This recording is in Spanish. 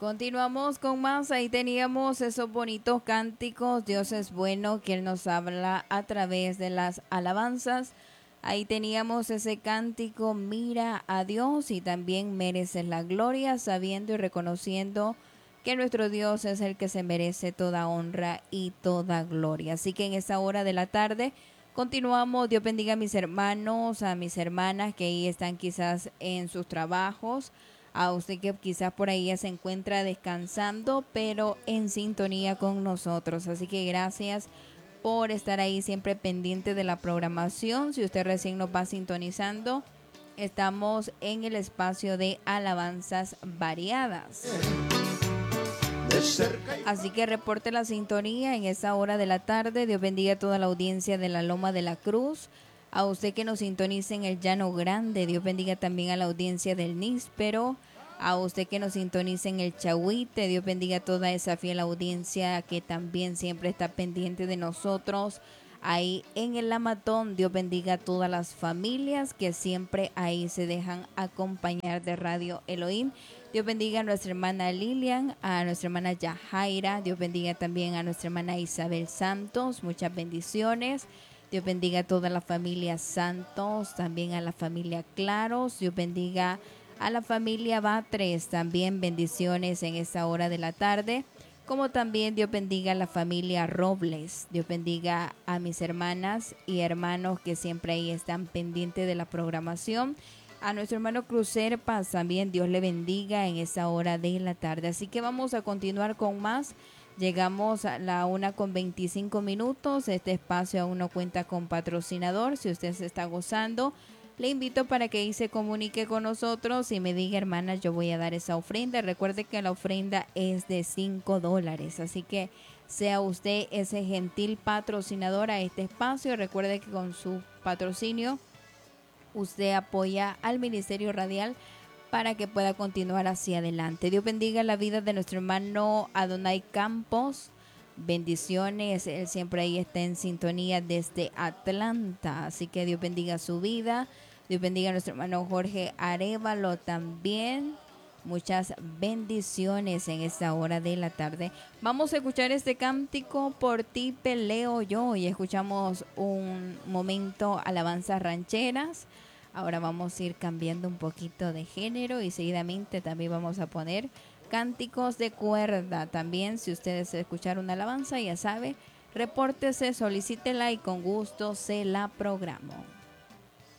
Continuamos con más. Ahí teníamos esos bonitos cánticos. Dios es bueno, que Él nos habla a través de las alabanzas. Ahí teníamos ese cántico, mira a Dios y también mereces la gloria, sabiendo y reconociendo que nuestro Dios es el que se merece toda honra y toda gloria. Así que en esta hora de la tarde continuamos. Dios bendiga a mis hermanos, a mis hermanas que ahí están quizás en sus trabajos, a usted que quizás por ahí ya se encuentra descansando, pero en sintonía con nosotros. Así que gracias por estar ahí siempre pendiente de la programación. Si usted recién nos va sintonizando, estamos en el espacio de alabanzas variadas. Así que reporte la sintonía en esa hora de la tarde. Dios bendiga a toda la audiencia de la Loma de la Cruz. A usted que nos sintoniza en el Llano Grande. Dios bendiga también a la audiencia del Níspero. A usted que nos sintoniza en el Chahuite. Dios bendiga a toda esa fiel audiencia que también siempre está pendiente de nosotros. Ahí en el Amatón, Dios bendiga a todas las familias que siempre ahí se dejan acompañar de Radio Elohim. Dios bendiga a nuestra hermana Lilian, a nuestra hermana Yajaira. Dios bendiga también a nuestra hermana Isabel Santos. Muchas bendiciones. Dios bendiga a toda la familia Santos, también a la familia Claros. Dios bendiga a la familia Batres. También bendiciones en esta hora de la tarde. Como también Dios bendiga a la familia Robles. Dios bendiga a mis hermanas y hermanos que siempre ahí están pendientes de la programación. A nuestro hermano Cruzerpas también Dios le bendiga en esta hora de la tarde. Así que vamos a continuar con más. Llegamos a la 1:25. Este espacio aún no cuenta con patrocinador. Si usted se está gozando, le invito para que ahí se comunique con nosotros y me diga, hermana, yo voy a dar esa ofrenda. Recuerde que la ofrenda es de $5. Así que sea usted ese gentil patrocinador a este espacio. Recuerde que con su patrocinio usted apoya al Ministerio Radial para que pueda continuar hacia adelante. Dios bendiga la vida de nuestro hermano Adonai Campos. Bendiciones, él siempre ahí está en sintonía desde Atlanta. Así que Dios bendiga su vida. Dios bendiga a nuestro hermano Jorge Arevalo también. Muchas bendiciones en esta hora de la tarde. Vamos a escuchar este cántico, Por ti peleo yo. Y escuchamos un momento alabanzas rancheras. Ahora vamos a ir cambiando un poquito de género y seguidamente también vamos a poner cánticos de cuerda. También si ustedes escucharon una alabanza, ya sabe, repórtese, solicítela y con gusto se la programo.